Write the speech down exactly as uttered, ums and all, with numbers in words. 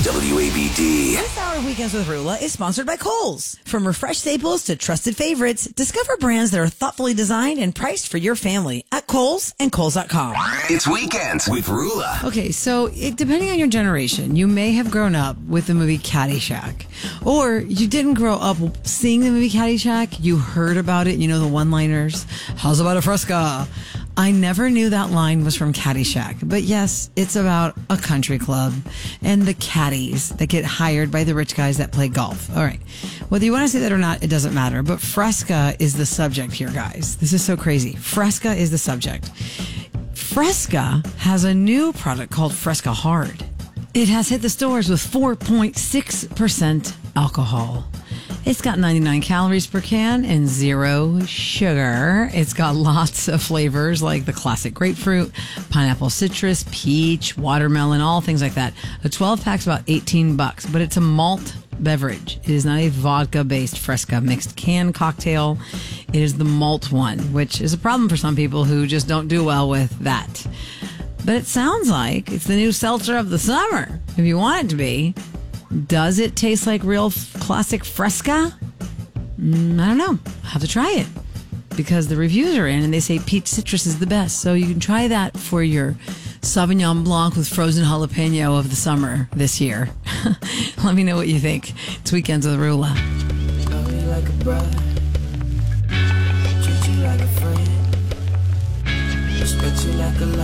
W A B D. This hour of Weekends with Rula is sponsored by Kohl's. From refreshed staples to trusted favorites, discover brands that are thoughtfully designed and priced for your family at Kohl's and Kohl's dot com. It's Weekends with Rula. Okay, so it, depending on your generation, you may have grown up with the movie Caddyshack. Or you didn't grow up seeing the movie Caddyshack. You heard about it, you know, the one-liners. How's about a fresca? I never knew that line was from Caddyshack. But yes, it's about a country club and the caddies that get hired by the rich guys that play golf. All right. Whether you want to say that or not, it doesn't matter. But Fresca is the subject here, guys. This is so crazy. Fresca is the subject. Fresca has a new product called Fresca Hard. It has hit the stores with four point six percent alcohol. It's got ninety-nine calories per can and zero sugar. It's got lots of flavors like the classic grapefruit, pineapple citrus, peach, watermelon, all things like that. A twelve pack's about eighteen bucks, but it's a malt beverage. It is not a vodka-based Fresca mixed can cocktail. It is the malt one, which is a problem for some people who just don't do well with that. But it sounds like it's the new seltzer of the summer, if you want it to be. Does it taste like real f- classic Fresca? Mm, I don't know. I'll have to try it because the reviews are in and they say peach citrus is the best. So you can try that for your Sauvignon Blanc with frozen jalapeno of the summer this year. Let me know what you think. It's Weekends with Rula. Love you like a brother, treat you like a friend, respect you like a lover.